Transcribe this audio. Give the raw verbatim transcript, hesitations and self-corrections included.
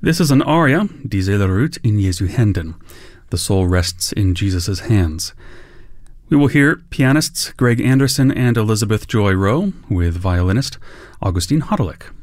This is an aria, Die Seele ruht in Jesu Händen. The soul rests in Jesus' hands. We will hear pianists Greg Anderson and Elizabeth Joy Rowe with violinist Augustine Hodelik.